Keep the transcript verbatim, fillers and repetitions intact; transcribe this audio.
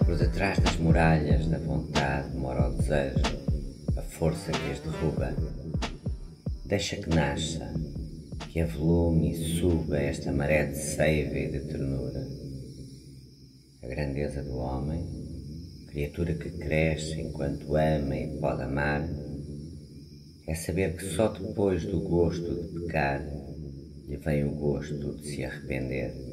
Por detrás das muralhas da vontade mora o desejo, a força que as derruba. Deixa que nasça, que avolume e suba esta maré de seiva e de ternura. A grandeza do homem, criatura que cresce enquanto ama e pode amar, é saber que só depois do gosto de pecar lhe vem o gosto de se arrepender.